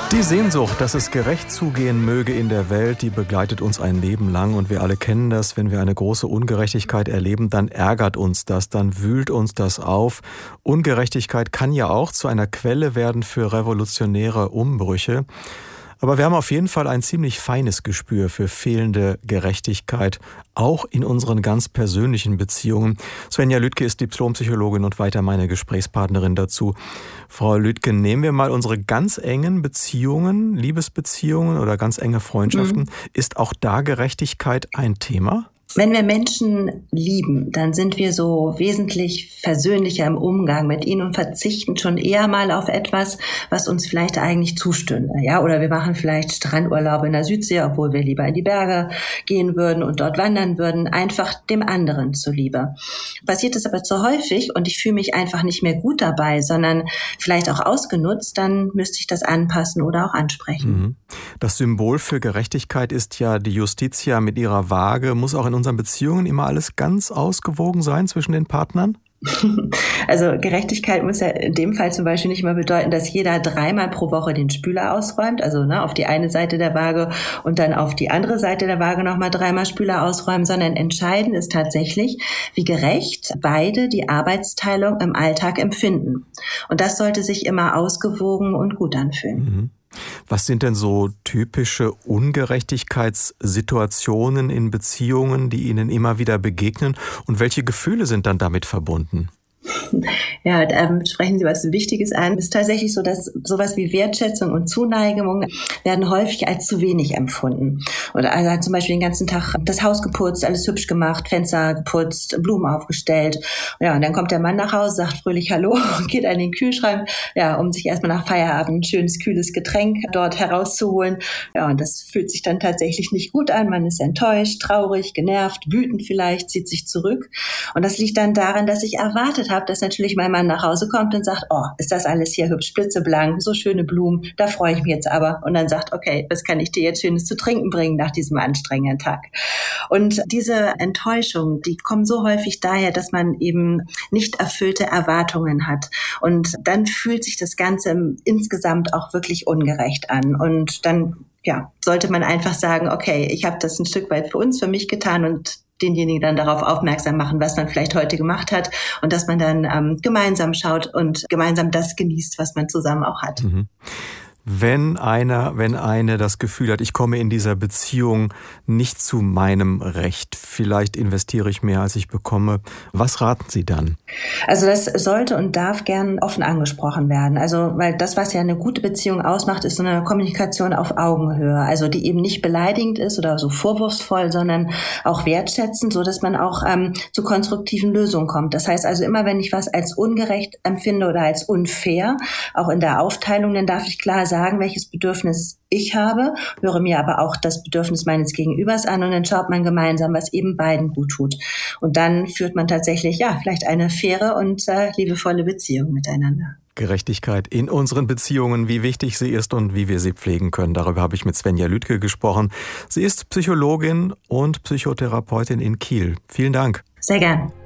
Die Sehnsucht, dass es gerecht zugehen möge in der Welt, die begleitet uns ein Leben lang und wir alle kennen das. Wenn wir eine große Ungerechtigkeit erleben, dann ärgert uns das, dann wühlt uns das auf. Ungerechtigkeit kann ja auch zu einer Quelle werden für revolutionäre Umbrüche. Aber wir haben auf jeden Fall ein ziemlich feines Gespür für fehlende Gerechtigkeit, auch in unseren ganz persönlichen Beziehungen. Svenja Lüdtke ist Diplompsychologin und weiter meine Gesprächspartnerin dazu. Frau Lüdtke, nehmen wir mal unsere ganz engen Beziehungen, Liebesbeziehungen oder ganz enge Freundschaften. Ist auch da Gerechtigkeit ein Thema? Wenn wir Menschen lieben, dann sind wir so wesentlich versöhnlicher im Umgang mit ihnen und verzichten schon eher mal auf etwas, was uns vielleicht eigentlich zustünde. Ja, oder wir machen vielleicht Strandurlaub in der Südsee, obwohl wir lieber in die Berge gehen würden und dort wandern würden, einfach dem anderen zuliebe. Passiert es aber zu häufig und ich fühle mich einfach nicht mehr gut dabei, sondern vielleicht auch ausgenutzt, dann müsste ich das anpassen oder auch ansprechen. Das Symbol für Gerechtigkeit ist ja die Justitia mit ihrer Waage. Muss auch in unseren Beziehungen immer alles ganz ausgewogen sein zwischen den Partnern? Also Gerechtigkeit muss ja in dem Fall zum Beispiel nicht mal bedeuten, dass jeder 3-mal pro Woche den Spüler ausräumt, also auf die eine Seite der Waage und dann auf die andere Seite der Waage nochmal 3-mal Spüler ausräumen, sondern entscheidend ist tatsächlich, wie gerecht beide die Arbeitsteilung im Alltag empfinden. Und das sollte sich immer ausgewogen und gut anfühlen. Was sind denn so typische Ungerechtigkeitssituationen in Beziehungen, die Ihnen immer wieder begegnen? Und welche Gefühle sind dann damit verbunden? Ja, sprechen Sie was Wichtiges an. Es ist tatsächlich so, dass sowas wie Wertschätzung und Zuneigung werden häufig als zu wenig empfunden. Oder also hat zum Beispiel den ganzen Tag das Haus geputzt, alles hübsch gemacht, Fenster geputzt, Blumen aufgestellt. Ja, und dann kommt der Mann nach Hause, sagt fröhlich Hallo, geht an den Kühlschrank, ja, um sich erstmal nach Feierabend ein schönes, kühles Getränk dort herauszuholen. Ja, und das fühlt sich dann tatsächlich nicht gut an. Man ist enttäuscht, traurig, genervt, wütend vielleicht, zieht sich zurück. Und das liegt dann daran, dass ich erwartet habe, dass natürlich mein Mann nach Hause kommt und sagt, oh, ist das alles hier hübsch, blitzeblank, so schöne Blumen, da freue ich mich jetzt aber. Und dann sagt, okay, was kann ich dir jetzt Schönes zu trinken bringen nach diesem anstrengenden Tag? Und diese Enttäuschung, die kommen so häufig daher, dass man eben nicht erfüllte Erwartungen hat. Und dann fühlt sich das Ganze insgesamt auch wirklich ungerecht an. Und dann sollte man einfach sagen, okay, ich habe das ein Stück weit für uns, für mich getan und denjenigen dann darauf aufmerksam machen, was man vielleicht heute gemacht hat und dass man dann gemeinsam schaut und gemeinsam das genießt, was man zusammen auch hat. Wenn eine das Gefühl hat, ich komme in dieser Beziehung nicht zu meinem Recht, vielleicht investiere ich mehr, als ich bekomme, was raten Sie dann? Also das sollte und darf gern offen angesprochen werden. Also weil das, was ja eine gute Beziehung ausmacht, ist so eine Kommunikation auf Augenhöhe. Also die eben nicht beleidigend ist oder so vorwurfsvoll, sondern auch wertschätzend, so dass man auch zu konstruktiven Lösungen kommt. Das heißt also immer, wenn ich was als ungerecht empfinde oder als unfair, auch in der Aufteilung, dann darf ich klar sagen, welches Bedürfnis ich habe, höre mir aber auch das Bedürfnis meines Gegenübers an und dann schaut man gemeinsam, was eben beiden gut tut. Und dann führt man tatsächlich, vielleicht eine faire und liebevolle Beziehung miteinander. Gerechtigkeit in unseren Beziehungen, wie wichtig sie ist und wie wir sie pflegen können. Darüber habe ich mit Svenja Lüdtke gesprochen. Sie ist Psychologin und Psychotherapeutin in Kiel. Vielen Dank. Sehr gern.